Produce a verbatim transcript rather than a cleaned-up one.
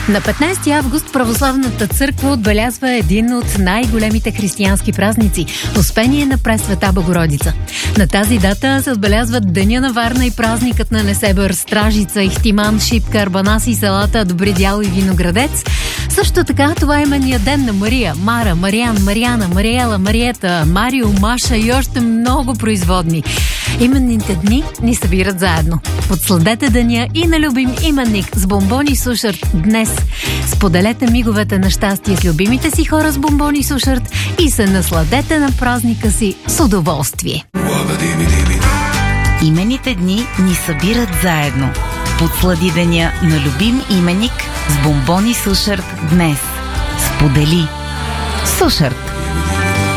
На петнайсети август Православната църква отбелязва един от най-големите християнски празници – Успение на Пресвета Богородица. На тази дата се отбелязват Деня на Варна и празникът на Несебър, Стражица, Ихтиман, Шипка, Арбанаси, селата, Добри дял и Виноградец. Също така това е именният ден на Мария, Мара, Мариан, Мариана, Мариела, Мариета, Марио, Маша и още много производни. Именните дни ни събират заедно. Подсладете деня и на любим именник с бомбони Сушарт днес. Споделете миговете на щастие с любимите си хора с бомбони Сушарт и се насладете на празника си с удоволствие. Имените дни ни събират заедно. Подслади деня на любим именник с бомбони Сушарт днес. Сподели. Сушарт.